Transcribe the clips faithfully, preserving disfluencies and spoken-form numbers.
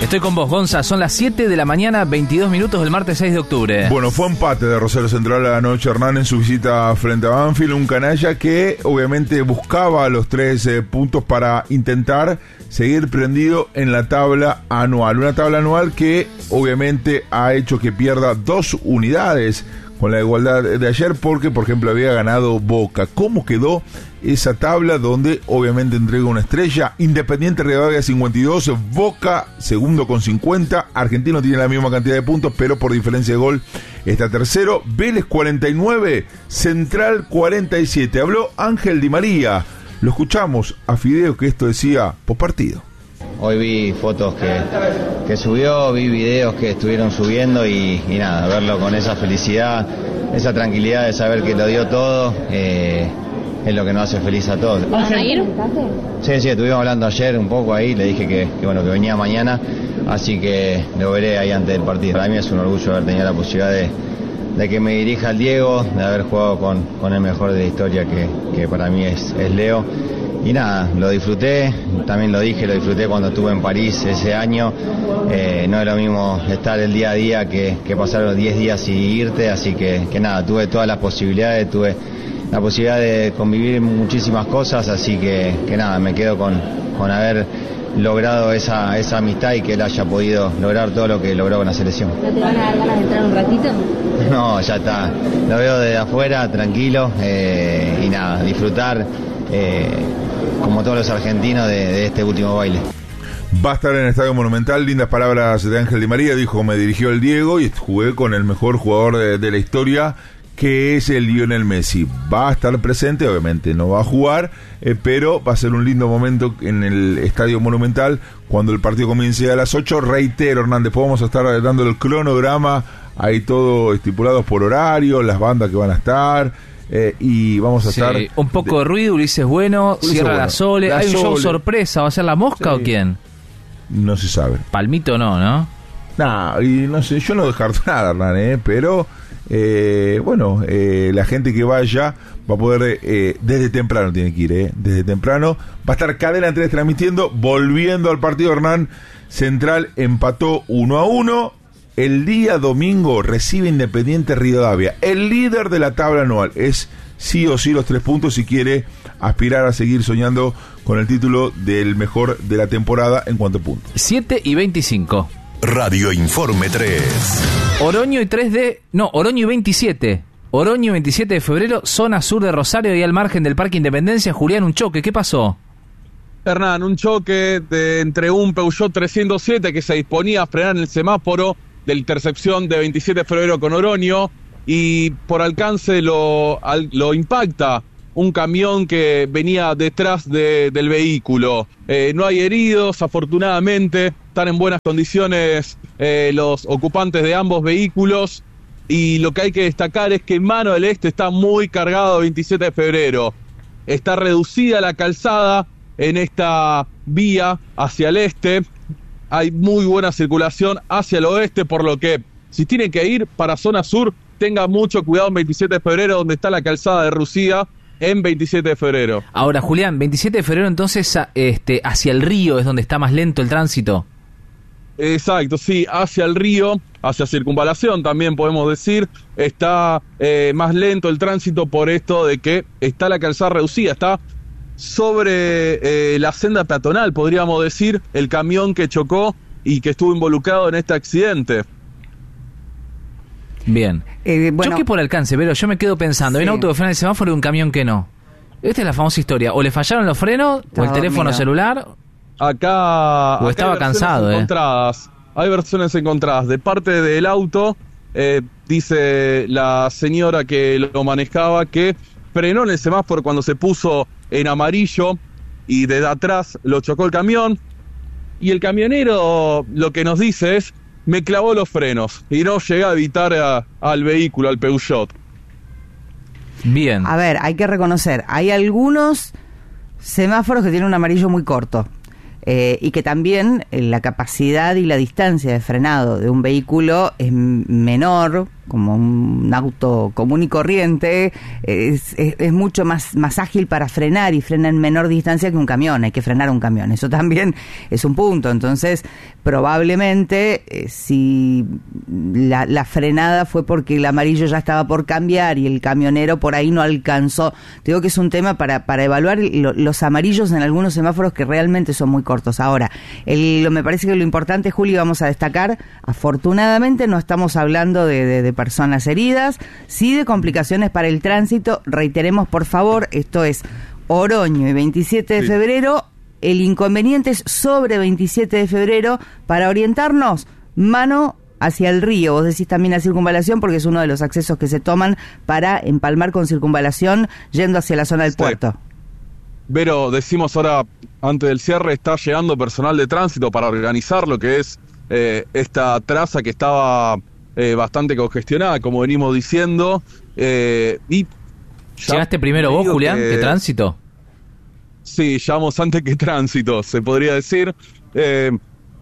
Estoy con vos, Gonza. Son las siete de la mañana, veintidós minutos del martes seis de octubre. Bueno, fue empate de Rosario Central a la noche, Hernán, en su visita frente a Banfield. Un canalla que obviamente buscaba los tres eh, puntos para intentar seguir prendido en la tabla anual. Una tabla anual que obviamente ha hecho que pierda dos unidades con la igualdad de ayer, porque por ejemplo había ganado Boca. ¿Cómo quedó esa tabla? Donde obviamente entrega una estrella. Independiente Rivadavia cincuenta y dos, Boca segundo con cincuenta, Argentino tiene la misma cantidad de puntos, pero por diferencia de gol está tercero. Vélez cuarenta y nueve, Central cuarenta y siete. Habló Ángel Di María. Lo escuchamos a Fideo, que esto decía post partido. Hoy vi fotos que, que subió, vi videos que estuvieron subiendo y, y nada, verlo con esa felicidad, esa tranquilidad de saber que lo dio todo, eh, es lo que nos hace feliz a todos. ¿Vas a ir? Sí, sí, estuvimos hablando ayer un poco ahí, le dije que, que bueno que venía mañana, así que lo veré ahí antes del partido. Para mí es un orgullo haber tenido la posibilidad de, de que me dirija el Diego, de haber jugado con, con el mejor de la historia que, que para mí es, es Leo. Y nada, lo disfruté, también lo dije, lo disfruté cuando estuve en París ese año. Eh, no es lo mismo estar el día a día que, que pasar los diez días y irte, así que, que nada, tuve todas las posibilidades, tuve la posibilidad de convivir muchísimas cosas, así que, que nada, me quedo con, con haber logrado esa, esa amistad y que él haya podido lograr todo lo que logró con la selección. ¿No te van a dar ganas de entrar un ratito? No, ya está, lo veo desde afuera, tranquilo, eh, y nada, disfrutar. Eh, como todos los argentinos de, de este último baile. Va a estar en el Estadio Monumental. Lindas palabras de Ángel Di María. Dijo: me dirigió el Diego y jugué con el mejor jugador de, de la historia, que es el Lionel Messi. Va a estar presente, obviamente no va a jugar, eh, pero va a ser un lindo momento en el Estadio Monumental cuando el partido comience a las ocho. Reitero, Hernández, vamos a estar dando el cronograma, hay todo estipulado por horario, las bandas que van a estar. Eh, y vamos a sí, estar... un poco de, de ruido, Ulises Bueno, Ulises cierra bueno. la Sole. La ¿Hay un Sole. show sorpresa? ¿Va a ser La Mosca sí. o quién? No se sabe. Palmito no, ¿no? Nah, y no sé, yo no descarto nada, Hernán, eh, pero eh, bueno, eh, la gente que vaya va a poder, eh, desde temprano tiene que ir, eh, desde temprano. Va a estar Cadena en tres transmitiendo, volviendo al partido. Hernán, Central empató uno a uno. El día domingo recibe Independiente Rivadavia. El líder de la tabla anual es sí o sí los tres puntos si quiere aspirar a seguir soñando con el título del mejor de la temporada en cuanto a puntos. siete y veinticinco. Radio Informe tres. Oroño y tres de... No, Oroño y veintisiete. Oroño veintisiete de febrero, zona sur de Rosario y al margen del Parque Independencia. Julián, un choque. ¿Qué pasó? Hernán, un choque de, entre un Peugeot trescientos siete que se disponía a frenar en el semáforo de la intercepción de veintisiete de febrero con Oroño, y por alcance lo, al, lo impacta un camión que venía detrás de, del vehículo. Eh, no hay heridos, afortunadamente, están en buenas condiciones eh, los ocupantes de ambos vehículos, y lo que hay que destacar es que en Mano del Este está muy cargado veintisiete de febrero. Está reducida la calzada en esta vía hacia el este. Hay muy buena circulación hacia el oeste, por lo que si tienen que ir para zona sur, tengan mucho cuidado en veintisiete de febrero, donde está la calzada de Rucía, en veintisiete de febrero. Ahora, Julián, veintisiete de febrero entonces este, hacia el río es donde está más lento el tránsito. Exacto, sí, hacia el río, hacia Circunvalación también podemos decir, está eh, más lento el tránsito por esto de que está la calzada reducida, está sobre eh, la senda peatonal, podríamos decir, el camión que chocó y que estuvo involucrado en este accidente. Bien. Eh, bueno, Choque por alcance, pero yo me quedo pensando, sí. Hay un auto que frena el semáforo y un camión que no. Esta es la famosa historia. O le fallaron los frenos, Está o el teléfono dormido. celular. Acá, o acá estaba hay cansado, encontradas. eh. Hay versiones encontradas. De parte del auto, eh, dice la señora que lo manejaba que frenó en el semáforo cuando se puso en amarillo y desde atrás lo chocó el camión, y el camionero lo que nos dice es: me clavó los frenos y no llegué a evitar a, al vehículo, al Peugeot. Bien. A ver, hay que reconocer, hay algunos semáforos que tienen un amarillo muy corto, eh, y que también eh, la capacidad y la distancia de frenado de un vehículo es menor como un auto común y corriente, es, es, es mucho más, más ágil para frenar y frena en menor distancia que un camión. Hay que frenar un camión. Eso también es un punto. Entonces, probablemente, eh, si la, la frenada fue porque el amarillo ya estaba por cambiar y el camionero por ahí no alcanzó. Te digo que es un tema para, para evaluar lo, los amarillos en algunos semáforos que realmente son muy cortos. Ahora, el, lo, me parece que lo importante, Juli, vamos a destacar, afortunadamente no estamos hablando de, de, de personas heridas, sí de complicaciones para el tránsito. Reiteremos, por favor, esto es Oroño y veintisiete de febrero, el inconveniente es sobre veintisiete de febrero para orientarnos mano hacia el río. Vos decís también a Circunvalación porque es uno de los accesos que se toman para empalmar con Circunvalación yendo hacia la zona del sí. puerto. Vero, decimos ahora, antes del cierre, está llegando personal de tránsito para organizar lo que es eh, esta traza que estaba eh, bastante congestionada, como venimos diciendo. Eh, y ¿Llegaste primero vos, Julián, que, que tránsito? Sí, llegamos antes que tránsito, se podría decir. Eh,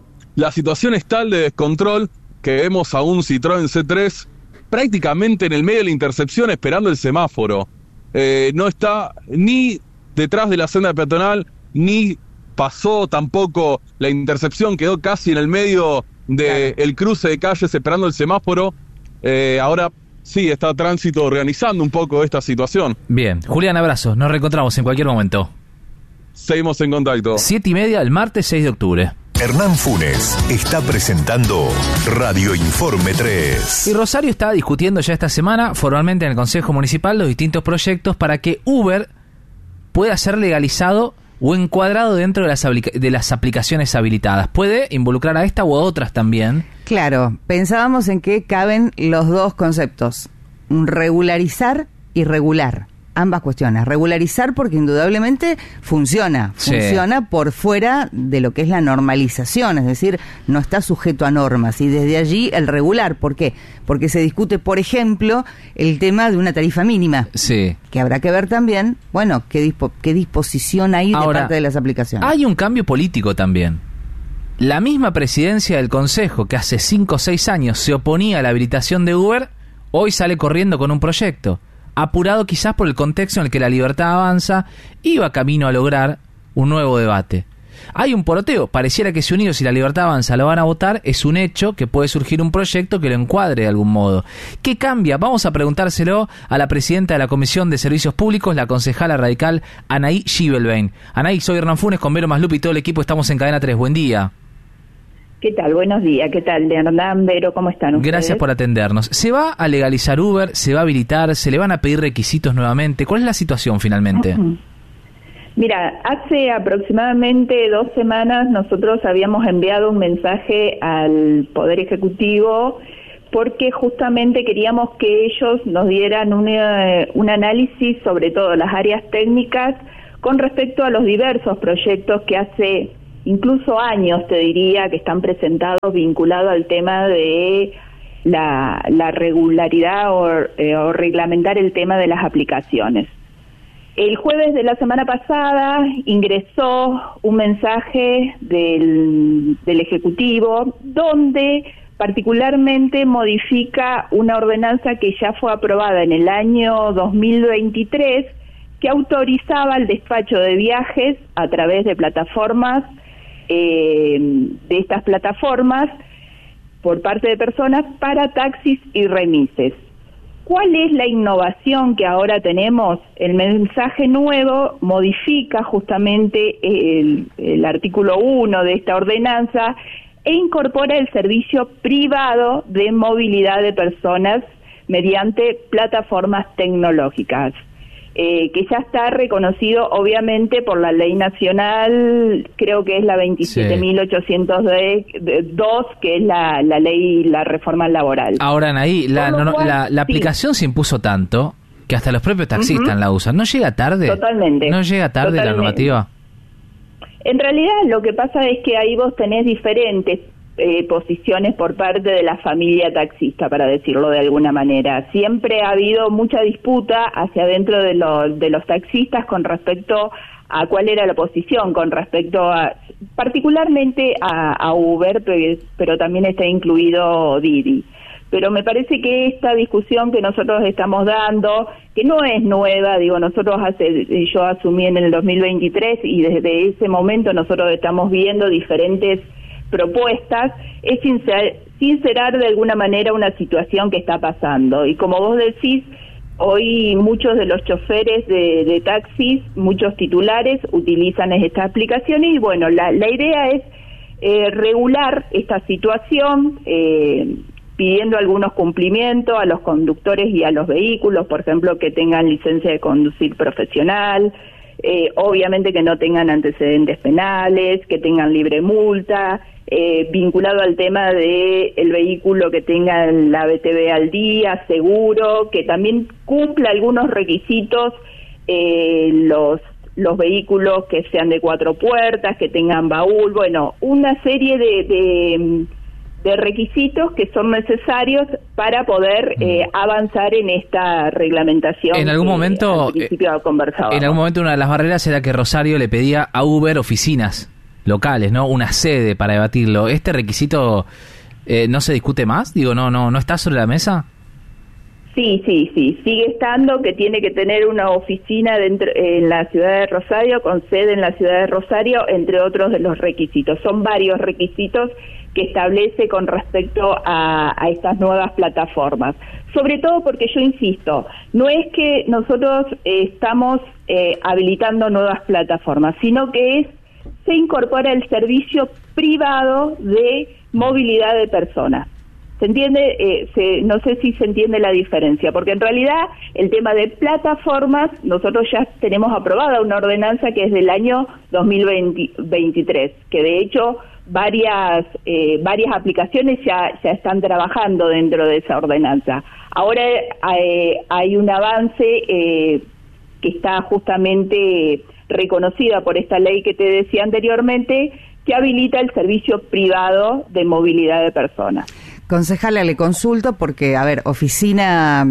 la situación es tal de descontrol que vemos a un Citroën C tres prácticamente en el medio de la intercepción esperando el semáforo. Eh, no está ni detrás de la senda peatonal, ni pasó tampoco la intercepción, quedó casi en el medio del claro. cruce de calles esperando el semáforo. Eh, ahora sí, está tránsito organizando un poco esta situación. Bien, Julián, abrazo, nos reencontramos en cualquier momento. Seguimos en contacto. Siete y media, el martes seis de octubre. Hernán Funes está presentando Radio Informe tres. Y Rosario está discutiendo ya esta semana formalmente en el Consejo Municipal los distintos proyectos para que Uber pueda ser legalizado o encuadrado dentro de las, de las aplicaciones habilitadas. Puede involucrar a esta u a otras también. Claro, pensábamos en que caben los dos conceptos, regularizar y regular. Ambas cuestiones. Regularizar porque indudablemente funciona, sí. funciona por fuera de lo que es la normalización, es decir, no está sujeto a normas, y desde allí el regular. ¿Por qué? Porque se discute, por ejemplo, el tema de una tarifa mínima, sí. que habrá que ver también, bueno, qué, dispo, qué disposición hay Ahora, de parte de las aplicaciones. Hay un cambio político también. La misma presidencia del Consejo que hace cinco o seis años se oponía a la habilitación de Uber, hoy sale corriendo con un proyecto. Apurado quizás por el contexto en el que la Libertad Avanza iba camino a lograr un nuevo debate. Hay un poroteo, pareciera que si Unidos y la Libertad Avanza lo van a votar, es un hecho que puede surgir un proyecto que lo encuadre de algún modo. ¿Qué cambia? Vamos a preguntárselo a la presidenta de la Comisión de Servicios Públicos, la concejala radical Anaí Schibelbein. Anaí, soy Hernán Funes, con Vero Maslupi y todo el equipo, estamos en Cadena tres. Buen día. ¿Qué tal? Buenos días. ¿Qué tal, Hernán, Vero? ¿Cómo están ustedes? Gracias por atendernos. ¿Se va a legalizar Uber? ¿Se va a habilitar? ¿Se le van a pedir requisitos nuevamente? ¿Cuál es la situación finalmente? Uh-huh. Mira, hace aproximadamente dos semanas nosotros habíamos enviado un mensaje al Poder Ejecutivo porque justamente queríamos que ellos nos dieran una, un análisis sobre todo las áreas técnicas con respecto a los diversos proyectos que hace incluso años, te diría, que están presentados vinculados al tema de la, la regularidad o, eh, o reglamentar el tema de las aplicaciones. El jueves de la semana pasada ingresó un mensaje del, del Ejecutivo donde particularmente modifica una ordenanza que ya fue aprobada en el año dos mil veintitrés que autorizaba el despacho de viajes a través de plataformas Eh, de estas plataformas por parte de personas para taxis y remises. ¿Cuál es la innovación que ahora tenemos? El mensaje nuevo modifica justamente el, el artículo uno de esta ordenanza e incorpora el servicio privado de movilidad de personas mediante plataformas tecnológicas. Eh, que ya está reconocido obviamente por la ley nacional, creo que es la veintisiete mil ochocientos dos, que es la, la ley, la reforma laboral. Ahora, Anaí, la, no, cual, la, la aplicación sí. se impuso tanto que hasta los propios taxistas uh-huh. la usan. ¿No llega tarde? Totalmente. ¿No llega tarde Totalmente. la normativa? En realidad lo que pasa es que ahí vos tenés diferentes Eh, posiciones por parte de la familia taxista, para decirlo de alguna manera. Siempre ha habido mucha disputa hacia adentro de los, de los taxistas con respecto a cuál era la posición, con respecto a particularmente a, a Uber, pero, pero también está incluido Didi. pero me parece que esta discusión que nosotros estamos dando, que no es nueva, digo, nosotros hace, yo asumí en el dos mil veintitrés y desde ese momento nosotros estamos viendo diferentes propuestas, es sincer, sincerar de alguna manera una situación que está pasando. Y como vos decís, hoy muchos de los choferes de, de taxis, muchos titulares utilizan estas aplicaciones y bueno, la, la idea es eh, regular esta situación, eh, pidiendo algunos cumplimientos a los conductores y a los vehículos, por ejemplo, que tengan licencia de conducir profesional, eh, obviamente que no tengan antecedentes penales, que tengan libre multa, eh, vinculado al tema de el vehículo que tenga la B T V al día, seguro, que también cumpla algunos requisitos, eh, los los vehículos que sean de cuatro puertas, que tengan baúl, bueno, una serie de... de de requisitos que son necesarios para poder eh, avanzar en esta reglamentación. En algún momento, al principio conversábamos. En algún momento una de las barreras era que Rosario le pedía a Uber oficinas locales, ¿no? Una sede para debatirlo. ¿Este requisito eh, no se discute más? Digo, no, no, ¿no está sobre la mesa? Sí, sí, sí, sigue estando, que tiene que tener una oficina dentro en la ciudad de Rosario, con sede en la ciudad de Rosario, entre otros de los requisitos. Son varios requisitos que establece con respecto a, a estas nuevas plataformas. Sobre todo porque yo insisto, no es que nosotros eh, estamos eh, habilitando nuevas plataformas, sino que es se incorpora el servicio privado de movilidad de personas. ¿Se entiende? Eh, se, no sé si se entiende la diferencia, porque en realidad el tema de plataformas, nosotros ya tenemos aprobada una ordenanza que es del año dos mil veintitrés, que de hecho varias eh, varias aplicaciones ya, ya están trabajando dentro de esa ordenanza. Ahora hay, hay un avance eh, que está justamente reconocida por esta ley que te decía anteriormente, que habilita el servicio privado de movilidad de personas. Concejala, le consulto porque, a ver, oficina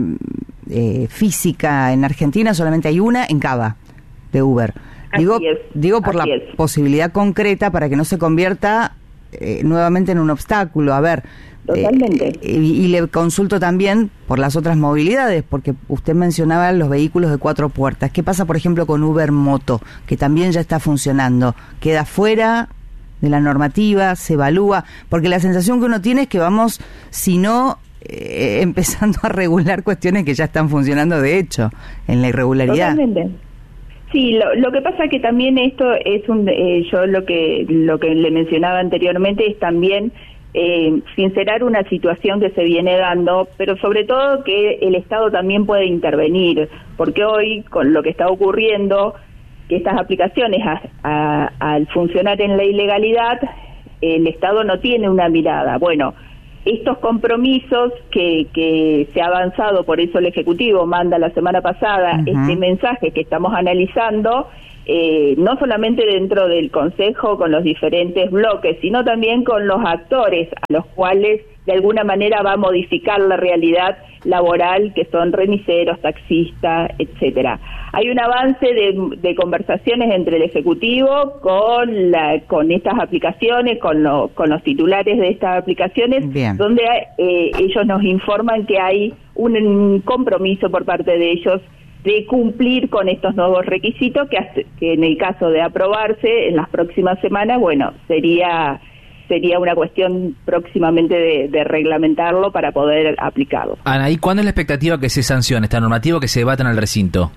eh, física en Argentina solamente hay una en Cava, de Uber. Digo, así es, digo por la es. posibilidad concreta para que no se convierta eh, nuevamente en un obstáculo. A ver, totalmente. Eh, y, y le consulto también por las otras movilidades, porque usted mencionaba los vehículos de cuatro puertas. ¿Qué pasa, por ejemplo, con Uber Moto, que también ya está funcionando? ¿Queda fuera de la normativa? ¿Se evalúa? Porque la sensación que uno tiene es que vamos, si no, eh, empezando a regular cuestiones que ya están funcionando de hecho, en la irregularidad. Totalmente. Sí, lo, lo que pasa que también esto es un, eh, yo lo que lo que le mencionaba anteriormente es también eh, sincerar una situación que se viene dando, pero sobre todo que el Estado también puede intervenir, porque hoy con lo que está ocurriendo, que estas aplicaciones a, a, al funcionar en la ilegalidad, el Estado no tiene una mirada. Bueno, estos compromisos que, que se ha avanzado, por eso el Ejecutivo manda la semana pasada uh-huh. este mensaje que estamos analizando, eh, no solamente dentro del Consejo con los diferentes bloques, sino también con los actores a los cuales de alguna manera va a modificar la realidad laboral, que son remiseros, taxistas, etcétera. Hay un avance de, de conversaciones entre el Ejecutivo con la, con estas aplicaciones, con, lo, con los titulares de estas aplicaciones, Bien. donde eh, ellos nos informan que hay un, un compromiso por parte de ellos de cumplir con estos nuevos requisitos, que, hace, que en el caso de aprobarse en las próximas semanas, bueno, sería sería una cuestión próximamente de, de reglamentarlo para poder aplicarlo. Ana, ¿y cuándo es la expectativa que se sancione esta normativa, que se debata en el recinto?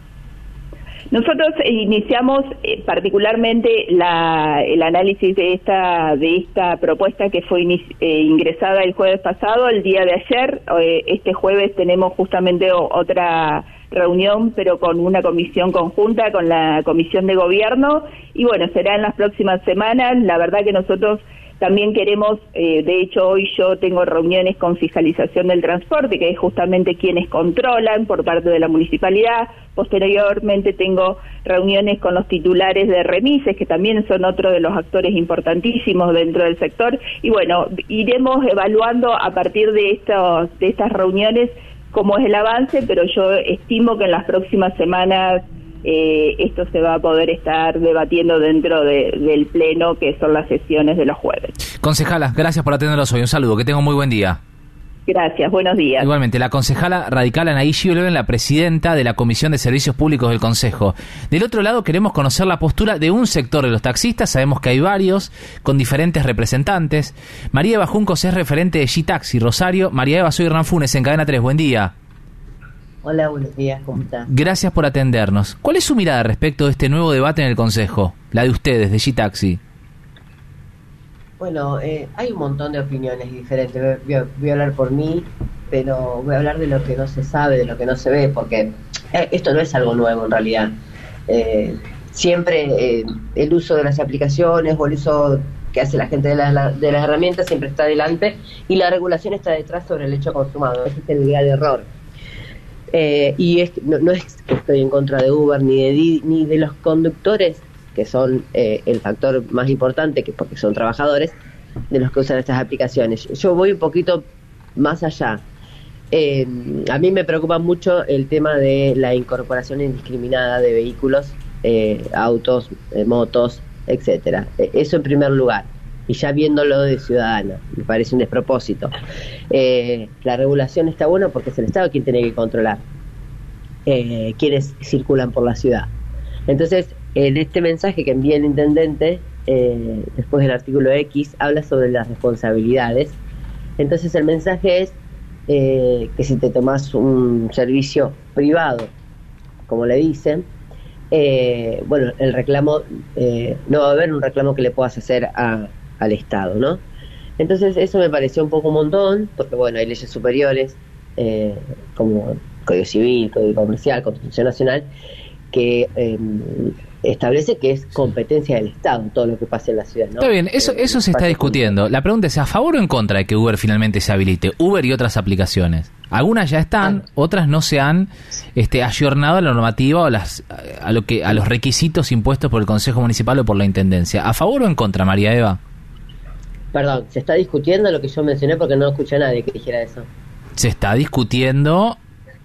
Nosotros iniciamos eh, particularmente la, el análisis de esta de esta propuesta que fue inici- eh, ingresada el jueves pasado, el día de ayer. Eh, este jueves tenemos justamente o, otra reunión, pero con una comisión conjunta, con la Comisión de Gobierno, y bueno, será en las próximas semanas. La verdad que nosotros también queremos, eh, de hecho hoy yo tengo reuniones con fiscalización del transporte, que es justamente quienes controlan por parte de la municipalidad. Posteriormente tengo reuniones con los titulares de remises, que también son otro de los actores importantísimos dentro del sector, y bueno, iremos evaluando a partir de estos, de estas reuniones cómo es el avance, pero yo estimo que en las próximas semanas Eh, esto se va a poder estar debatiendo dentro de, del pleno, que son las sesiones de los jueves. Concejala, gracias por atendernos hoy. Un saludo, que tenga un muy buen día. Gracias, buenos días. Igualmente, la concejala radical Anaí Gibelben, la presidenta de la Comisión de Servicios Públicos del Consejo. Del otro lado, queremos conocer la postura de un sector de los taxistas. Sabemos que hay varios, con diferentes representantes. María Eva Juncos es referente de G-Taxi Rosario. María Eva, soy Hernán Funes, en Cadena tres. Buen día. Hola, buenos días, ¿cómo estás? Gracias por atendernos. ¿Cuál es su mirada respecto de este nuevo debate en el Consejo? La de ustedes, de G-Taxi. Bueno, eh, hay un montón de opiniones diferentes. Voy a, voy a hablar por mí, pero voy a hablar de lo que no se sabe, de lo que no se ve, porque eh, esto no es algo nuevo en realidad. Eh, siempre eh, el uso de las aplicaciones o el uso que hace la gente de, la, de las herramientas siempre está adelante y la regulación está detrás sobre el hecho consumado. Ese es el gran error. Eh, y es, no, no es que estoy en contra de Uber ni de Didi, ni de los conductores, que son eh, el factor más importante, que porque son trabajadores de los que usan estas aplicaciones. Yo voy un poquito más allá. Eh, a mí me preocupa mucho el tema de la incorporación indiscriminada de vehículos, eh, autos, eh, motos, etcétera. Eh, eso en primer lugar. Y ya viéndolo de ciudadana, me parece un despropósito. Eh, la regulación está buena porque es el Estado quien tiene que controlar eh, quienes circulan por la ciudad. Entonces, en este mensaje que envía el intendente, eh, después del artículo X, habla sobre las responsabilidades. Entonces el mensaje es eh, que si te tomas un servicio privado, como le dicen, eh, bueno, el reclamo, eh, no va a haber un reclamo que le puedas hacer a, al Estado, ¿no? Entonces eso me pareció un poco un montón, porque bueno, hay leyes superiores, eh, como Código Civil, Código Comercial, Constitución Nacional, que eh, establece que es competencia del Estado todo lo que pasa en la ciudad, ¿no? Está bien, eso, eso se está discutiendo. La pregunta es, ¿a favor o en contra de que Uber finalmente se habilite? Uber y otras aplicaciones. Algunas ya están, ah. otras no se han este, ayornado a la normativa o las, a, lo que, a los requisitos impuestos por el Consejo Municipal o por la Intendencia. ¿A favor o en contra, María Eva? Perdón, se está discutiendo lo que yo mencioné porque no escuché a nadie que dijera eso. Se está discutiendo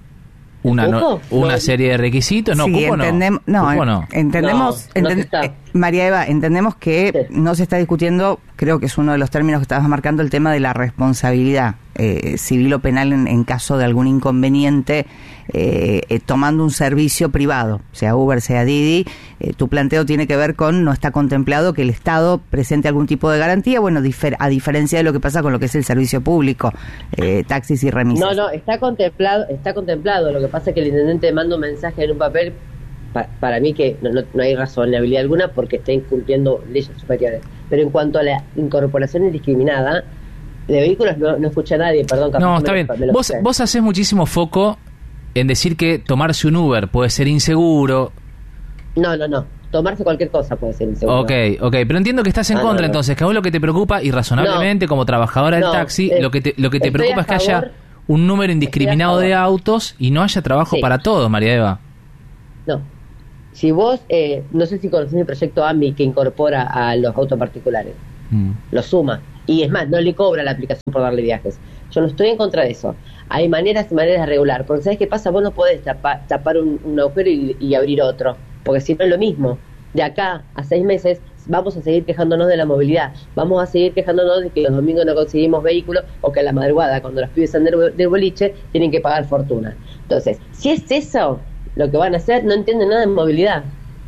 una no, una no, serie de requisitos. No, sí, cupo entendem- no. no, no. Entendemos, no, no enten- eh, María Eva, entendemos que sí. no se está discutiendo, creo que es uno de los términos que estabas marcando, el tema de la responsabilidad eh, civil o penal en, en caso de algún inconveniente eh, eh, tomando un servicio privado, sea Uber, sea Didi. Eh, tu planteo tiene que ver con, no está contemplado que el Estado presente algún tipo de garantía, bueno, difer- a diferencia de lo que pasa con lo que es el servicio público, eh, taxis y remisas. No, no, está contemplado, está contemplado. Lo que pasa es que el intendente manda un mensaje en un papel, pa- para mí que no, no, no hay razonabilidad alguna porque está incumpliendo leyes superiores. Pero en cuanto a la incorporación indiscriminada de vehículos, no, no escucha a nadie, perdón. No, está bien. Lo, vos, vos hacés muchísimo foco en decir que tomarse un Uber puede ser inseguro. No, no, no. Tomarse cualquier cosa puede ser inseguro. Ok, ok. Pero entiendo que estás en ah, contra, no, no. entonces, que a vos lo que te preocupa, y razonablemente, no, como trabajadora no, del taxi, eh, lo que te, lo que te preocupa es que haya un número indiscriminado de autos y no haya trabajo sí. para todos, María Eva. No. Si vos, eh, no sé si conocés el proyecto A M I que incorpora a los autos particulares, mm. lo suma. Y es más, no le cobra la aplicación por darle viajes. Yo no estoy en contra de eso. Hay maneras y maneras de regular. Porque ¿sabes qué pasa? Vos no podés tapa, tapar un, un agujero y, y abrir otro. Porque si no es lo mismo. De acá a seis meses vamos a seguir quejándonos de la movilidad. Vamos a seguir quejándonos de que los domingos no conseguimos vehículos o que a la madrugada, cuando los pibes salen del, del boliche, tienen que pagar fortuna. Entonces, si es eso lo que van a hacer, no entienden nada de movilidad.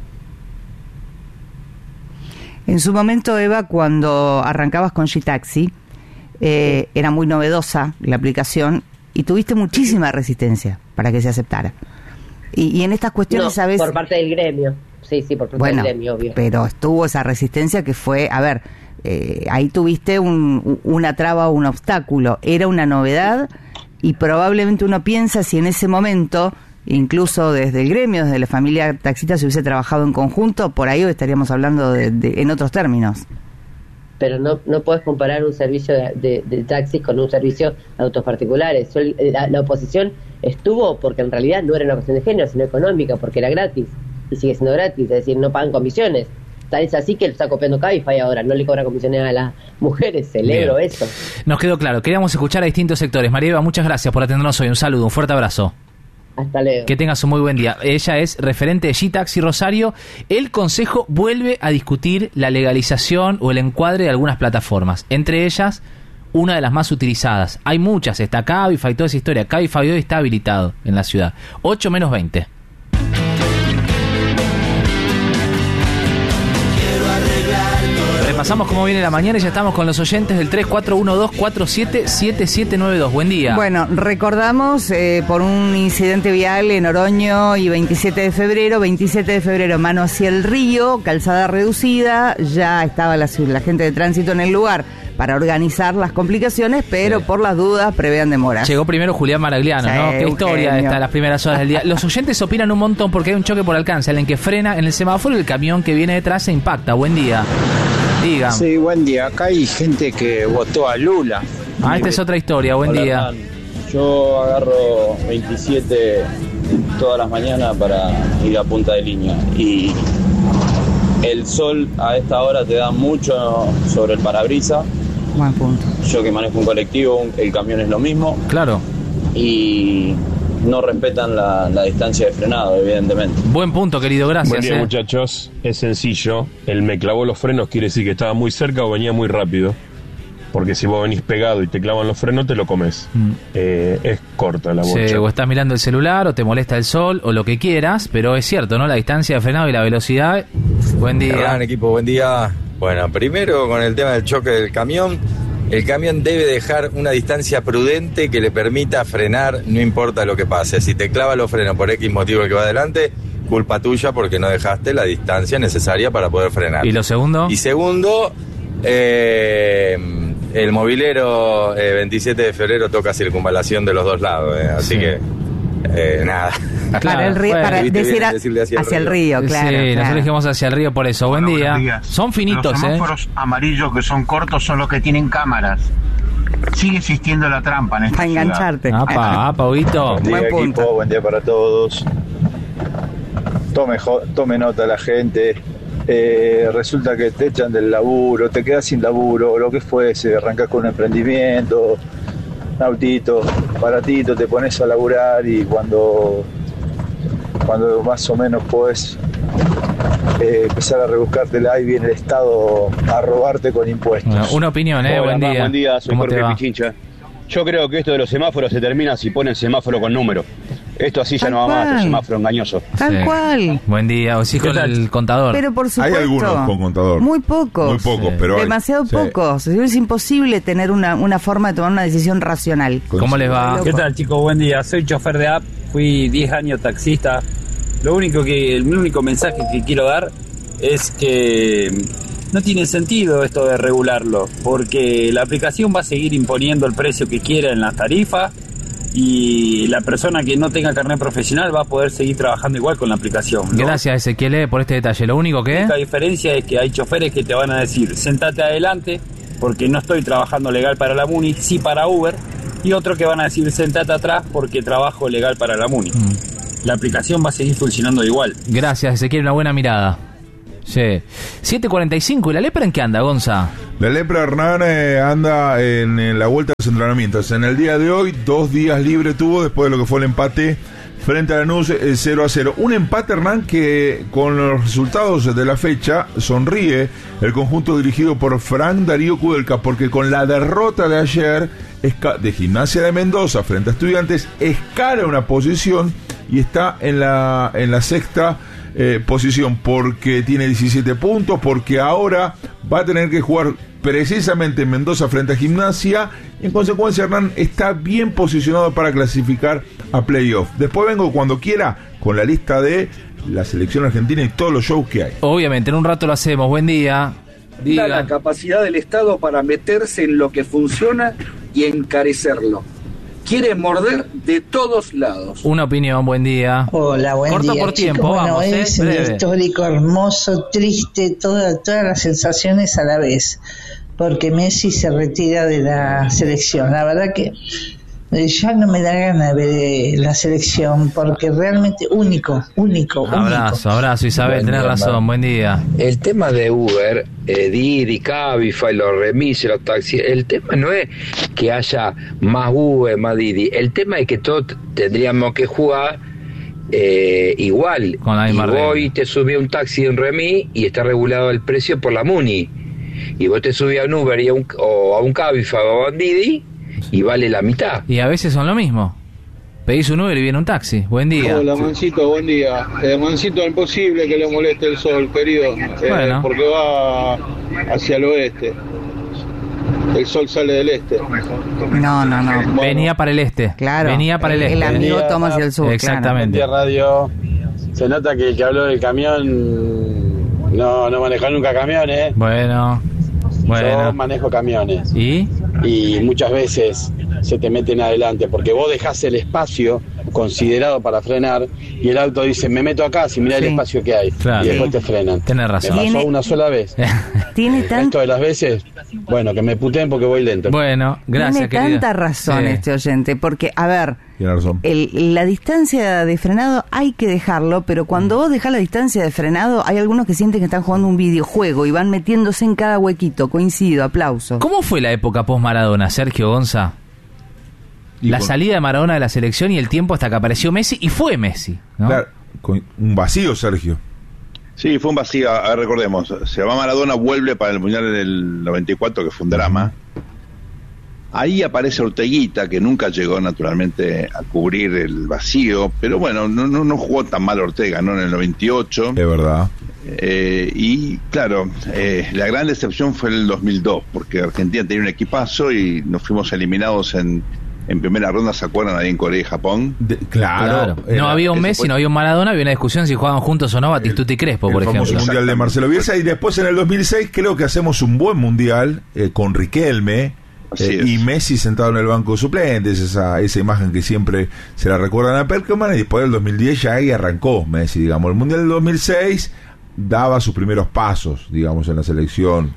En su momento, Eva, cuando arrancabas con G-Taxi, eh, era muy novedosa la aplicación y tuviste muchísima resistencia para que se aceptara. Y, y en estas cuestiones, no, ¿sabes? por parte del gremio. Sí, sí, por parte bueno, del gremio, obvio. Pero estuvo esa resistencia que fue, a ver, eh, ahí tuviste un, una traba o un obstáculo. Era una novedad y probablemente uno piensa si en ese momento, incluso desde el gremio, desde la familia taxista, se hubiese trabajado en conjunto, por ahí hoy estaríamos hablando de, de, en otros términos. Pero no no puedes comparar un servicio de, de, de taxis con un servicio de autos particulares. La, la oposición estuvo porque en realidad no era una cuestión de género, sino económica, porque era gratis y sigue siendo gratis, es decir, no pagan comisiones. Tal es así que lo está copiando Cabify ahora, no le cobra comisiones a las mujeres, celebro Bien. eso. Nos quedó claro, queríamos escuchar a distintos sectores. María Eva, muchas gracias por atendernos hoy, un saludo, un fuerte abrazo. Hasta luego. Que tengas un muy buen día. Ella es referente de G-Taxi Rosario. El Consejo vuelve a discutir la legalización o el encuadre de algunas plataformas, entre ellas una de las más utilizadas. Hay muchas, está Cabify, toda esa historia. Cabify hoy está habilitado en la ciudad. ocho menos veinte. Repasamos cómo viene la mañana y ya estamos con los oyentes del tres cuatro uno dos cuatro siete siete siete nueve dos. Buen día. Bueno, recordamos eh, por un incidente vial en Oroño y veintisiete de febrero, veintisiete de febrero, mano hacia el río, calzada reducida, ya estaba la, la gente de tránsito en el lugar para organizar las complicaciones, pero sí, por las dudas prevean demoras. Llegó primero Julián Maragliano, sí, ¿no? Qué historia esta, las primeras horas del día. Los oyentes opinan un montón porque hay un choque por alcance, en el que frena en el semáforo y el camión que viene detrás se impacta. Buen día. Diga. Sí, buen día. Acá hay gente que votó a Lula. Ah, esta es otra historia. Buen Hola, día. Hernán. Yo agarro veintisiete todas las mañanas para ir a Punta de Línea y el sol a esta hora te da mucho sobre el parabrisas. Buen punto. Yo que manejo un colectivo, el camión es lo mismo. Claro. Y no respetan la, la distancia de frenado, evidentemente. Buen punto, querido, gracias. Buen día, eh. muchachos. Es sencillo. El me clavó los frenos quiere decir que estaba muy cerca o venía muy rápido. Porque si vos venís pegado y te clavan los frenos, te lo comes. Mm. Eh, es corta la bocha. Sí, o estás mirando el celular, o te molesta el sol, o lo que quieras, pero es cierto, ¿no? La distancia de frenado y la velocidad. Buen día. Gran equipo, buen día. Bueno, primero con el tema del choque del camión. El camión debe dejar una distancia prudente que le permita frenar, no importa lo que pase. Si te clava los frenos por X motivo el que va adelante, culpa tuya porque no dejaste la distancia necesaria para poder frenar. ¿Y lo segundo? Y segundo, eh, el movilero eh, veintisiete de febrero toca circunvalación de los dos lados, eh, así sí. que eh, nada. Claro, para el río, para decir a, hacia, hacia el río, río claro. Sí, claro. nosotros dijimos hacia el río por eso. Buen Bueno, día. Son finitos, los semáforos eh. amarillos que son cortos son los que tienen cámaras. Sigue existiendo la trampa en esta para ciudad. engancharte. Apa, apa, Huguito. Buen día, buen punto. equipo, buen día para todos. Tome, tome nota la gente. Eh, resulta que te echan del laburo, te quedas sin laburo, lo que fuese, arrancas con un emprendimiento, un autito, baratito, te pones a laburar y cuando, cuando más o menos podés eh, empezar a rebuscártela y viene el Estado a robarte con impuestos. Bueno, una opinión, eh, Hola, buen día. Buen día, soy Jorge Pichincha. Yo creo que esto de los semáforos se termina si ponen semáforo con número. Esto así ya Tal no va cual. más, esto semáforo engañoso. Tal Sí. cual. Buen día, o sí con el contador. Pero por supuesto. Hay algunos con contador. Muy pocos. Muy pocos, Sí. pero hay. Demasiado Sí. pocos. Es imposible tener una, una forma de tomar una decisión racional. ¿Cómo les va? ¿Qué tal, chicos? Buen día. Soy chofer de app, fui diez años taxista. Lo único que, el único mensaje que quiero dar es que no tiene sentido esto de regularlo, porque la aplicación va a seguir imponiendo el precio que quiera en la tarifa y la persona que no tenga carnet profesional va a poder seguir trabajando igual con la aplicación, ¿no? Gracias, Ezequiel, por este detalle. Lo único que... La única diferencia es que hay choferes que te van a decir, sentate adelante, porque no estoy trabajando legal para la MUNI, sí para Uber, y otro que van a decir, sentate atrás porque trabajo legal para la MUNI. Mm. La aplicación va a seguir funcionando igual. Gracias, Ezequiel, una buena mirada. Sí. siete cuarenta y cinco, ¿y la lepra en qué anda, Gonza? La lepra, Hernán, eh, anda en, en la vuelta de los entrenamientos. En el día de hoy, dos días libre tuvo después de lo que fue el empate frente a Lanús, eh, cero a cero. Un empate, Hernán, que con los resultados de la fecha sonríe el conjunto dirigido por Frank Darío Kudelka, porque con la derrota de ayer de Gimnasia de Mendoza frente a Estudiantes, escala una posición y está en la, en la sexta Eh, posición, porque tiene diecisiete puntos, porque ahora va a tener que jugar precisamente en Mendoza frente a Gimnasia y en consecuencia Hernán está bien posicionado para clasificar a playoff. Después vengo cuando quiera con la lista de la selección argentina y todos los shows que hay. Obviamente, en un rato lo hacemos. Buen día. Diga. La capacidad del Estado para meterse en lo que funciona y encarecerlo. Quiere morder de todos lados. Una opinión, buen día. Hola, buen Corto día. por tiempo, Chicos, bueno, vamos, es eh, un breve. histórico, hermoso, triste, toda, todas las sensaciones a la vez. Porque Messi se retira de la selección. La verdad que eh, ya no me da ganas de ver eh, la selección, porque realmente único, único, Abrazo, único. abrazo, Isabel, tenés razón, buen día. El tema de Uber, eh, Didi, Cabify, los remises, los taxis, el tema no es que haya más Uber, más Didi, el tema es que todos tendríamos que jugar eh, igual. Con la y misma voy regla. y te subí un taxi, un remis y está regulado el precio por la MUNI. y vos te subís a un Uber y a un, o a un Cabify o a un Didi y vale la mitad. Y a veces son lo mismo. Pedís un Uber y viene un taxi. Buen día. Hola, Mancito, buen día. Eh, Mancito, es imposible que le moleste el sol, querido, eh, Bueno. porque va hacia el oeste. El sol sale del este. No, no, no. Venía para el este. Claro. Venía para el, el, este. el amigo toma hacia el sur. Exactamente. Claro. Radio. Se nota que el que habló del camión no, no manejó nunca camiones. Bueno. Bueno. Yo manejo camiones. ¿Y? Y muchas veces se te meten adelante porque vos dejás el espacio considerado para frenar y el auto dice, me meto acá si mirá Sí. el espacio que hay. Claro. Y después Sí. te frenan. Tenés razón. Me pasó Tiene- una sola vez. Tiene El tan- resto de las veces, bueno, que me puteen porque voy lento. Bueno, gracias, Tiene querida. tanta razón Sí. este oyente, porque, a ver, Tiene razón. el, la distancia de frenado hay que dejarlo, pero cuando vos dejás la distancia de frenado, hay algunos que sienten que están jugando un videojuego y van metiéndose en cada huequito. Coincido, aplauso. ¿Cómo fue la época post-Maradona, Sergio Gonza? Y La con- salida de Maradona de la selección y el tiempo hasta que apareció Messi, y fue Messi, ¿no? Claro, con un vacío, Sergio. Sí, fue un vacío. A ver, recordemos, se va Maradona, vuelve para el Mundial del noventa y cuatro, que fue un drama. Ahí aparece Orteguita, que nunca llegó naturalmente a cubrir el vacío, pero bueno, no, no, no jugó tan mal Ortega, ¿no? En el noventa y ocho. Es verdad. Eh, y claro, eh, la gran decepción fue el dos mil dos, porque Argentina tenía un equipazo y nos fuimos eliminados en, en primera ronda, ¿se acuerdan? Ahí en Corea y Japón. Claro. No Era- había un ese Messi, fue- no había un Maradona, había una discusión si jugaban juntos o no Batistuta y Crespo, por el famoso ejemplo. mundial de Marcelo Bielsa. Y después en el dos mil seis creo que hacemos un buen mundial eh, con Riquelme Así eh, es. y Messi sentado en el banco de suplentes, esa, esa imagen que siempre se la recuerdan a Perkelman. Y después del dos mil diez ya ahí arrancó Messi, digamos. El mundial del dos mil seis daba sus primeros pasos, digamos, en la selección.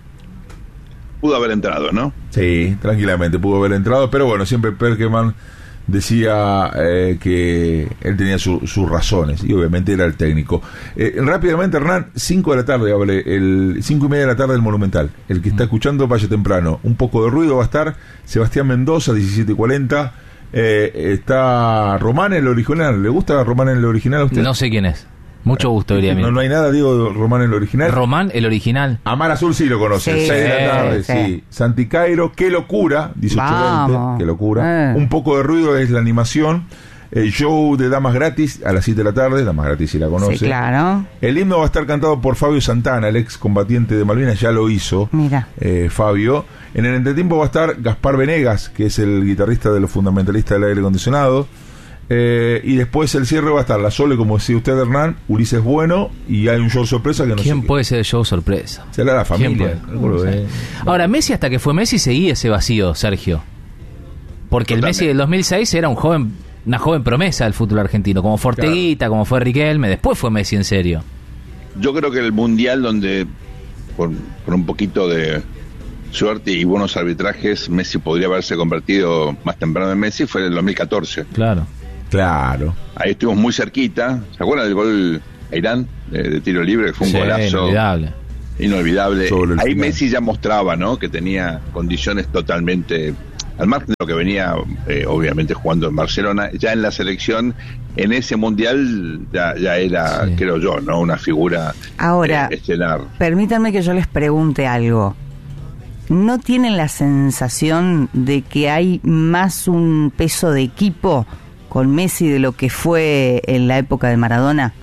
Pudo haber entrado, ¿no? Sí, tranquilamente pudo haber entrado, pero bueno, siempre Perkelman decía eh, que él tenía su- sus razones y obviamente era el técnico. Eh, rápidamente, Hernán, cinco de la tarde, hable, el cinco y media de la tarde del Monumental. El que está escuchando vaya temprano. Un poco de ruido va a estar Sebastián Mendoza, diecisiete cuarenta. Eh, está Román el original. ¿Le gusta Román el original a usted? No sé quién es. Mucho gusto, diría No, no hay nada, digo, Román el original. Román, el original. Amar Azul sí lo conoce, Sí, seis de la sí, tarde, sí. sí. Santi Cairo, qué locura, dieciocho veinte, Vamos. qué locura. Eh. Un poco de ruido es la animación. El show de Damas Gratis a las siete de la tarde, Damas Gratis si la conoce. Sí, claro. El himno va a estar cantado por Fabio Santana, el ex combatiente de Malvinas, ya lo hizo. Mira. eh, Fabio. En el entretiempo va a estar Gaspar Venegas, que es el guitarrista de los fundamentalistas del aire acondicionado. Eh, y después el cierre va a estar La Sole, como decía usted, Hernán, Ulises Bueno, y hay un show sorpresa que no ¿Quién sé puede ser el show sorpresa? qué. Será la ¿Quién familia. puede? calculo, No sé. eh. Ahora, Messi, hasta que fue Messi, seguía ese vacío, Sergio. Porque el Messi del dos mil seis era un joven, una joven promesa del fútbol argentino, como Forteguita, como fue Riquelme. Después fue Messi en serio. Yo creo que el mundial donde, por, por un poquito de suerte y buenos arbitrajes, Messi podría haberse convertido más temprano en Messi, fue el dos mil catorce. Claro. Claro. Ahí estuvimos muy cerquita. ¿Se acuerdan del gol a Irán de, de tiro libre? Que fue un Sí, golazo inolvidable. inolvidable. Sobre el Ahí final. Messi ya mostraba, ¿no?, que tenía condiciones totalmente, al margen de lo que venía eh, obviamente jugando en Barcelona, ya en la selección, en ese mundial ya, ya era, Sí. creo yo, ¿no?, una figura Ahora, eh, estelar. permítanme que yo les pregunte algo. ¿No tienen la sensación de que hay más un peso de equipo con Messi de lo que fue en la época de Maradona?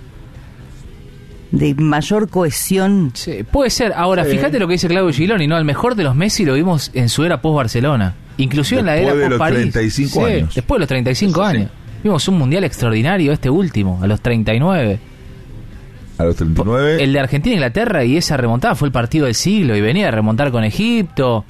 De mayor cohesión. Sí, puede ser. Ahora, Sí. fíjate lo que dice Claudio Giloni, ¿no? El mejor de los Messi lo vimos en su era post-Barcelona. Inclusive en la Después era de los post-París. treinta y cinco Sí, años. Después de los treinta y cinco Eso sí. años. Vimos un mundial extraordinario, este último, a los treinta y nueve. A los treinta y nueve. El de Argentina e Inglaterra, y esa remontada fue el partido del siglo, y venía a remontar con Egipto.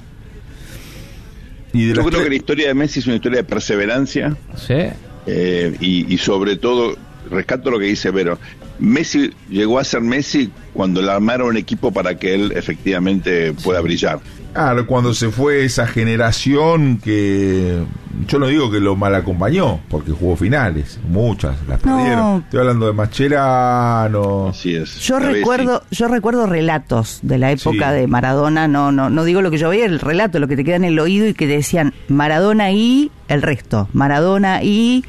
Y de Yo las creo tres- que la historia de Messi es una historia de perseverancia. Sí. Eh, y, y sobre todo, rescato lo que dice Vero, Messi llegó a ser Messi cuando le armaron un equipo para que él efectivamente pueda brillar. Claro, cuando se fue esa generación que yo no digo que lo mal acompañó, porque jugó finales, muchas las No. perdieron. Estoy hablando de Mascherano. Así es. Yo recuerdo, yo recuerdo relatos de la época Sí. de Maradona, no, no, no digo lo que yo veía, el relato, lo que te queda en el oído y que decían Maradona y el resto, Maradona y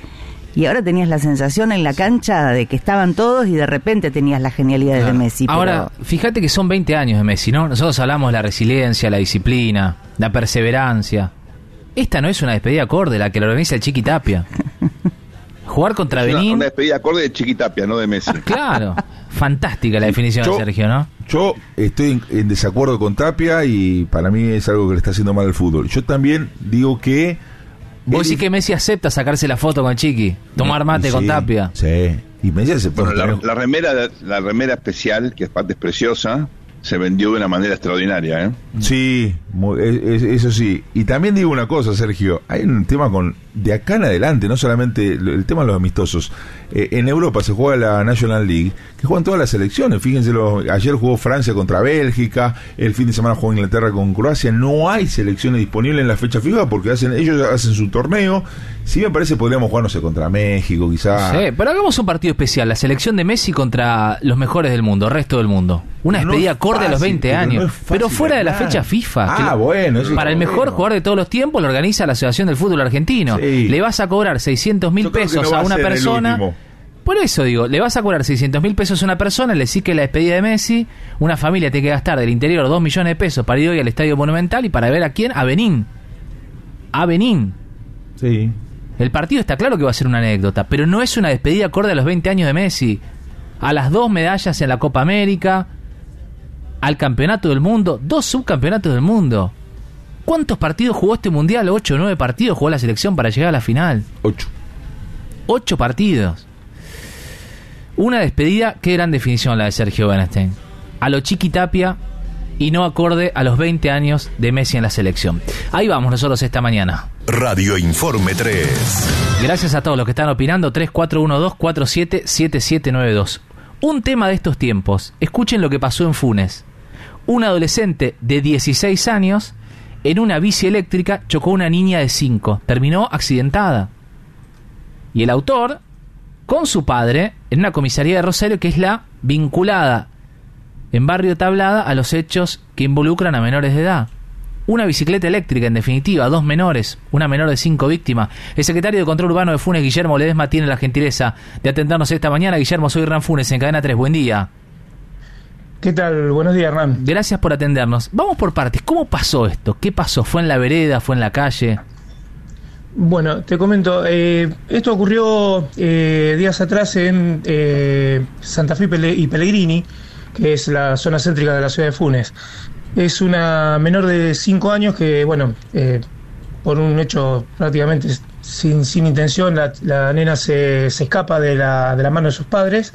Y ahora tenías la sensación en la cancha de que estaban todos y de repente tenías la genialidad claro. de Messi. Ahora, pero... fíjate que son veinte años de Messi, ¿no? Nosotros hablamos de la resiliencia, la disciplina, la perseverancia. Esta no es una despedida acorde, la que lo organiza el Chiqui Tapia. Jugar contra es Benín... Una, una despedida acorde de Chiqui Tapia, no de Messi. Claro, fantástica la definición yo, de Sergio, ¿no? Yo estoy en, en desacuerdo con Tapia y para mí es algo que le está haciendo mal al fútbol. Yo también digo que... Vos decís que Messi acepta sacarse la foto con Chiqui, tomar mate sí, con Tapia. Sí, y Messi aceptó. Bueno, la, la remera la remera especial, que aparte es preciosa, se vendió de una manera extraordinaria, ¿eh? Sí, eso sí. Y también digo una cosa, Sergio, hay un tema con de acá en adelante, no solamente el tema de los amistosos. Eh, en Europa se juega la National League, que juegan todas las selecciones. Fíjense, ayer jugó Francia contra Bélgica, el fin de semana jugó Inglaterra con Croacia. No hay selecciones disponibles en la fecha FIFA porque hacen ellos hacen su torneo. Sí, me parece que podríamos jugar, no sé, contra México, quizás. Sí, pero hagamos un partido especial, la selección de Messi contra los mejores del mundo, el resto del mundo. Una despedida acorde a los veinte años, no pero fuera de la fecha FIFA. Ah, bueno. Para el mejor bueno. jugador de todos los tiempos lo organiza la Asociación del Fútbol Argentino. Sí. Le vas a cobrar seiscientos mil pesos no a una persona. Por eso digo, le vas a cobrar seiscientos mil pesos a una persona, le decís que la despedida de Messi, una familia tiene que gastar del interior dos millones de pesos para ir hoy al Estadio Monumental y para ver a quién, a Benín. A Benín. Sí. El partido está claro que va a ser una anécdota, pero no es una despedida acorde a los veinte años de Messi. A las dos medallas en la Copa América, al campeonato del mundo, dos subcampeonatos del mundo. ¿Cuántos partidos jugó este mundial? ¿Ocho o nueve partidos jugó la selección para llegar a la final? Ocho. Ocho partidos. Una despedida, qué gran definición la de Sergio Bernstein. A lo Chiqui Tapia y no acorde a los veinte años de Messi en la selección. Ahí vamos nosotros esta mañana. Radio Informe tres. Gracias a todos los que están opinando. tres cuatro uno dos cuatro siete siete siete nueve dos. Un tema de estos tiempos. Escuchen lo que pasó en Funes. Un adolescente de dieciséis años en una bici eléctrica chocó a una niña de cinco. Terminó accidentada. Y el autor, con su padre, en una comisaría de Rosario, que es la vinculada en Barrio Tablada a los hechos que involucran a menores de edad. Una bicicleta eléctrica, en definitiva, dos menores, una menor de cinco víctimas. El secretario de Control Urbano de Funes, Guillermo Ledesma, tiene la gentileza de atendernos esta mañana. Guillermo, soy Hernán Funes, en Cadena tres. Buen día. ¿Qué tal? Buenos días, Hernán. Gracias por atendernos. Vamos por partes. ¿Cómo pasó esto? ¿Qué pasó? ¿Fue en la vereda? ¿Fue en la calle? Bueno, te comento. Eh, esto ocurrió eh, días atrás en eh, Santa Fe y Pellegrini, que es la zona céntrica de la ciudad de Funes. Es una menor de cinco años que, bueno, eh, por un hecho prácticamente sin, sin intención, la, la nena se, se escapa de la, de la mano de sus padres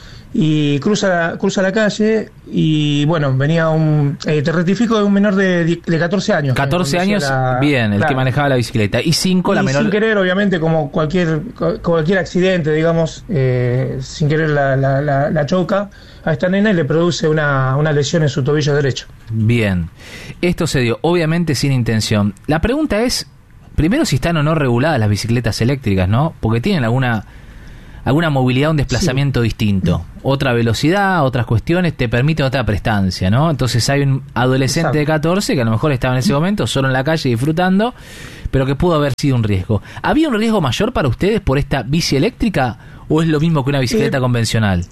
y cruza, cruza la calle y, bueno, venía un... Eh, te rectifico, de un menor de, de catorce años. catorce años, la, bien, el claro. que manejaba la bicicleta. Y cinco, la y menor... sin querer, obviamente, como cualquier cualquier accidente, digamos, eh, sin querer la, la, la, la choca a esta nena y le produce una, una lesión en su tobillo derecho. Bien. Esto se dio, obviamente, sin intención. La pregunta es, primero, si están o no reguladas las bicicletas eléctricas, ¿no? Porque tienen alguna... alguna movilidad, un desplazamiento sí. distinto, otra velocidad, otras cuestiones, te permiten otra prestancia, ¿no? Entonces hay un adolescente Exacto. de catorce que a lo mejor estaba en ese momento solo en la calle disfrutando, pero que pudo haber sido un riesgo. ¿Había un riesgo mayor para ustedes por esta bici eléctrica o es lo mismo que una bicicleta eh, convencional?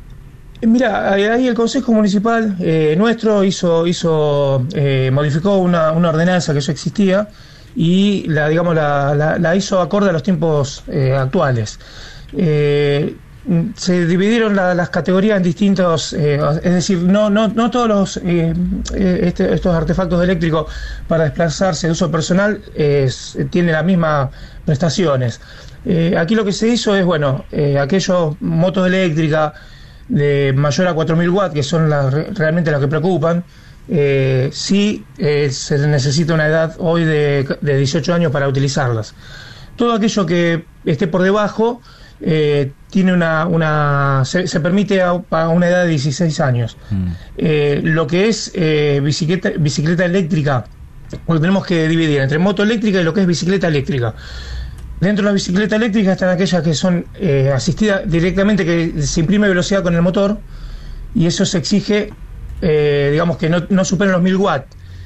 Mira, ahí el Consejo Municipal eh, nuestro hizo, hizo eh, modificó una, una ordenanza que eso existía y la, digamos, la, la, la hizo acorde a los tiempos eh, actuales. Eh, se dividieron la, las categorías en distintos, eh, es decir, no no no todos los eh, este, estos artefactos eléctricos para desplazarse de uso personal eh, tienen las mismas prestaciones. Eh, aquí lo que se hizo es, bueno, eh, aquellos motos eléctricas de mayor a cuatro mil watts, que son las, realmente las que preocupan, eh, sí eh, se necesita una edad hoy de, de dieciocho años para utilizarlas. Todo aquello que esté por debajo Eh, tiene una, una se, se permite a, a una edad de dieciséis años. Mm. Eh, lo que es eh, bicicleta, bicicleta eléctrica, lo tenemos que dividir entre moto eléctrica y lo que es bicicleta eléctrica. Dentro de la bicicleta eléctrica están aquellas que son eh, asistidas directamente, que se imprime velocidad con el motor y eso se exige, eh, digamos que no, no superen los mil watts.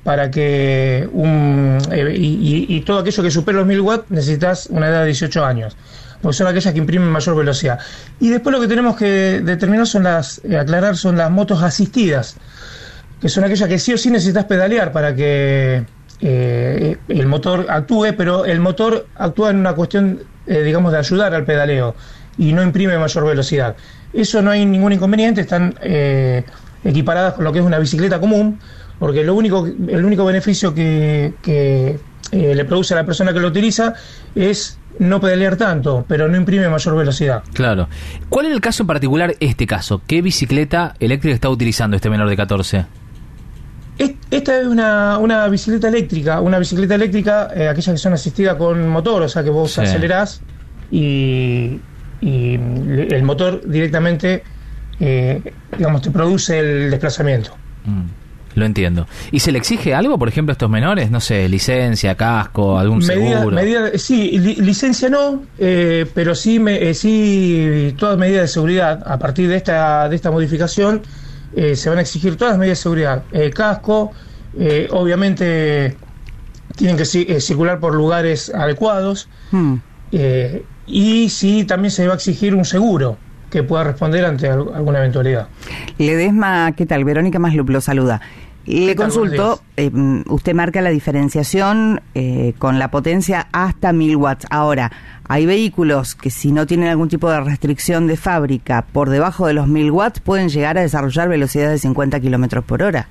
para que un eh, y, y, y todo aquello que supere los mil watts necesitas una edad de dieciocho años, porque son aquellas que imprimen mayor velocidad. Y después lo que tenemos que determinar son las, eh, aclarar son las motos asistidas, que son aquellas que sí o sí necesitas pedalear para que eh, el motor actúe, pero el motor actúa en una cuestión, eh, digamos, de ayudar al pedaleo y no imprime mayor velocidad. Eso no hay ningún inconveniente, están eh, equiparadas con lo que es una bicicleta común, porque lo único, el único beneficio que, que eh, le produce a la persona que lo utiliza es no pedalear tanto, pero no imprime mayor velocidad. Claro. ¿Cuál es el caso en particular, este caso? ¿Qué bicicleta eléctrica está utilizando este menor de catorce? Esta es una, una bicicleta eléctrica, una bicicleta eléctrica, eh, aquellas que son asistidas con motor, o sea que vos sí. acelerás y, y el motor directamente, eh, digamos, te produce el desplazamiento. Mm. Lo entiendo. ¿Y se le exige algo, por ejemplo, a estos menores? No sé, licencia, casco, algún medida, seguro. Medida, sí, li, licencia no, eh, pero sí, me, eh, sí todas medidas de seguridad. A partir de esta de esta modificación eh, se van a exigir todas las medidas de seguridad. Eh, casco, eh, obviamente tienen que eh, circular por lugares adecuados. Hmm. Eh, y sí, también se va a exigir un seguro que pueda responder ante alguna eventualidad. Ledesma, ¿qué tal? Verónica Maslup lo saluda. Le consulto, eh, usted marca la diferenciación eh, con la potencia hasta mil watts. Ahora, hay vehículos que si no tienen algún tipo de restricción de fábrica por debajo de los mil watts pueden llegar a desarrollar velocidades de cincuenta kilómetros por hora.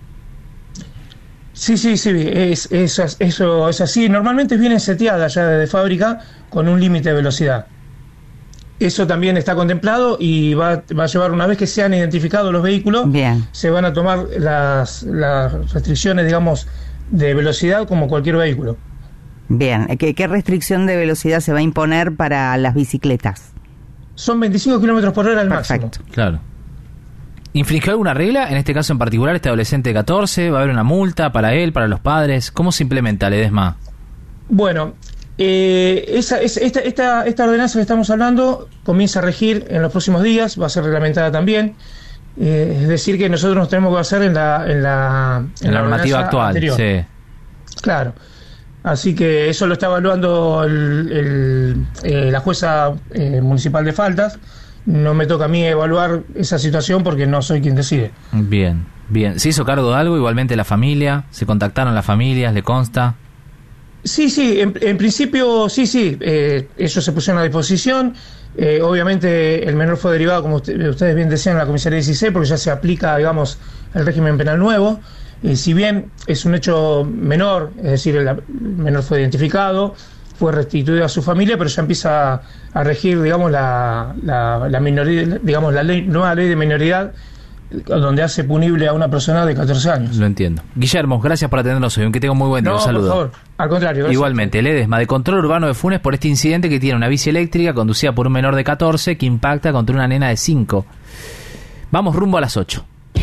Sí, sí, sí, es, es, eso es así. Normalmente vienen seteadas ya de fábrica con un límite de velocidad. Eso también está contemplado y va, va a llevar, una vez que sean identificados los vehículos, bien, se van a tomar las, las restricciones, digamos, de velocidad como cualquier vehículo. Bien, ¿qué, qué restricción de velocidad se va a imponer para las bicicletas? Son veinticinco kilómetros por hora al máximo. Claro. ¿Infringió alguna regla? En este caso en particular, este adolescente de catorce, ¿va a haber una multa para él, para los padres? ¿Cómo se implementa, Ledesma? Bueno, Eh, esa, esa, esta, esta, esta ordenanza que estamos hablando comienza a regir en los próximos días, va a ser reglamentada también, eh, es decir que nosotros nos tenemos que basar en la en la, en en la, la normativa actual, anterior. Sí. Claro, así que eso lo está evaluando el, el, eh, la jueza eh, municipal de faltas. No me toca a mí evaluar esa situación porque no soy quien decide. Bien, bien. ¿Se hizo cargo de algo igualmente la familia? ¿Se contactaron las familias? ¿Le consta? Sí, sí, en, en principio sí, sí, eh, ellos se pusieron a disposición, eh, obviamente el menor fue derivado, como usted, ustedes bien decían, en la comisaría dieciséis, porque ya se aplica, digamos, el régimen penal nuevo, eh, si bien es un hecho menor, es decir, el, el menor fue identificado, fue restituido a su familia, pero ya empieza a, a regir, digamos, la, la, la minoría, digamos, la ley, nueva ley de minoridad, donde hace punible a una persona de catorce años. Lo entiendo. Guillermo, gracias por atendernos hoy, aunque tengo muy buen día. No, un saludo. Por favor, al contrario. Gracias. Igualmente, Ledesma, de Control Urbano de Funes, por este incidente que tiene una bici eléctrica conducida por un menor de catorce que impacta contra una nena de cinco. Vamos rumbo a las ocho.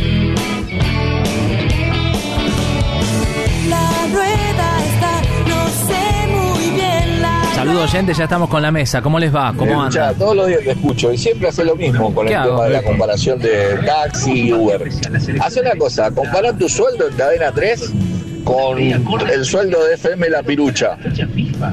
Saludos oyentes, ya estamos con la mesa. ¿Cómo les va? ¿Cómo andan? Ya, todos los días te escucho y siempre hace lo mismo con el hago? tema de la comparación de taxi y Uber. Hace una cosa, compara tu sueldo en cadena tres con el sueldo de F M La Pirucha.